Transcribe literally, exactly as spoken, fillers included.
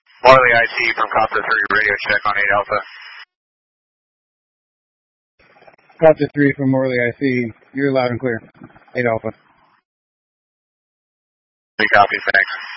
Morley I C from Copter three, radio check on eight Alpha. Copter three from Morley I C, you're loud and clear. eight Alpha. Three copies, thanks.